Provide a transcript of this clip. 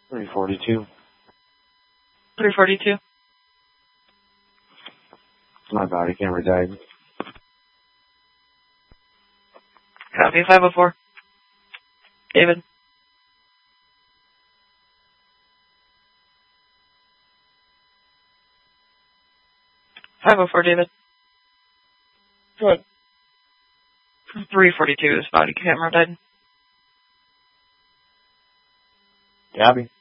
342. 342. My body camera died. Copy 504. David. David. Good. 342, his body camera died. Gabby.